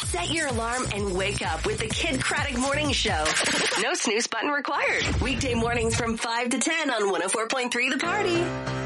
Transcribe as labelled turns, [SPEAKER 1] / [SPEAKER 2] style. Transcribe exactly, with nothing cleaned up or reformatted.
[SPEAKER 1] Set your alarm and wake up with the Kid Craddock Morning Show. No snooze button required. Weekday mornings from five to ten on one oh four point three The Party.